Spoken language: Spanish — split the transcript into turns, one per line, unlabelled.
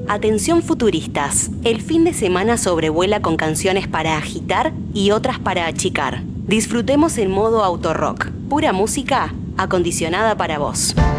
Atención futuristas, el fin de semana sobrevuela con canciones para agitar y otras para achicar. Disfrutemos en modo autorrock, pura música acondicionada para vos.